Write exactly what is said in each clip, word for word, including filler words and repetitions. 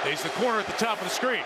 He's the corner at the top of the screen.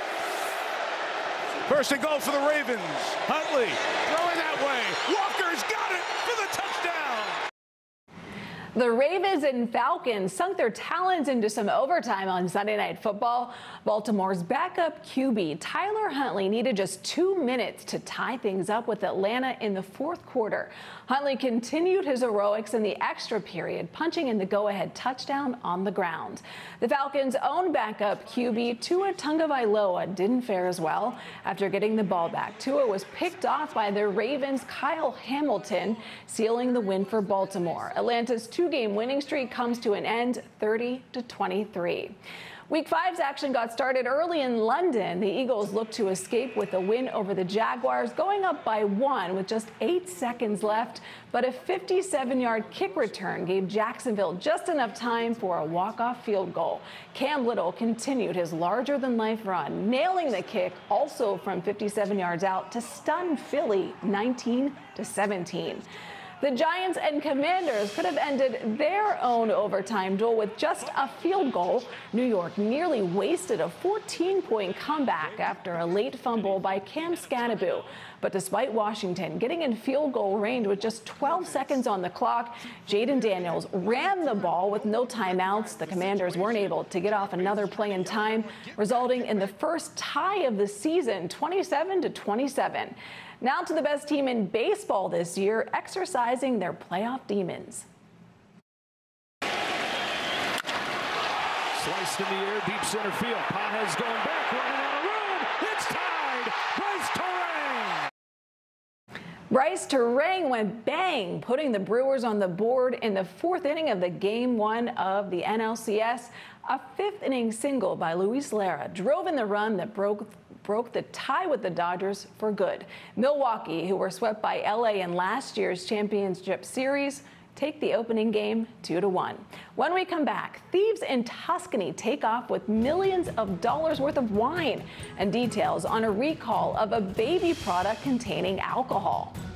First and goal for the Ravens. Huntley throwing that way. Walker's got it for the touchdown. The Ravens and Falcons sunk their talons into some overtime on Sunday Night Football. Baltimore's backup Q B, Tyler Huntley, needed just two minutes to tie things up with Atlanta in the fourth quarter. Huntley continued his heroics in the extra period, punching in the go-ahead touchdown on the ground. The Falcons' own backup Q B, Tua Tagovailoa, didn't fare as well. After getting the ball back, Tua was picked off by the Ravens' Kyle Hamilton, sealing the win for Baltimore. Atlanta's two-game winning streak comes to an end, thirty to twenty-three. Week five's action got started early in London. The Eagles looked to escape with a win over the Jaguars, going up by one with just eight seconds left. But a fifty-seven-yard kick return gave Jacksonville just enough time for a walk-off field goal. Cam Little continued his larger-than-life run, nailing the kick also from fifty-seven yards out to stun Philly nineteen to seventeen. The Giants and Commanders could have ended their own overtime duel with just a field goal. New York nearly wasted a fourteen-point comeback after a late fumble by Cam Scannaboo. But despite Washington getting in field goal range with just twelve seconds on the clock, Jaden Daniels ran the ball with no timeouts. The Commanders weren't able to get off another play in time, resulting in the first tie of the season, twenty-seven to twenty-seven. Now to the best team in baseball this year, exercising their playoff demons. Sliced in the air, deep center field. Pages going back, running on a run. It's tied. Bryce Turang. Bryce Turang went bang, putting the Brewers on the board in the fourth inning of the game one of the N L C S. A fifth inning single by Luis Lara drove in the run that broke broke the tie with the Dodgers for good. Milwaukee, who were swept by L A in last year's championship series, take the opening game two to one. When we come back, thieves in Tuscany take off with millions of dollars worth of wine and details on a recall of a baby product containing alcohol.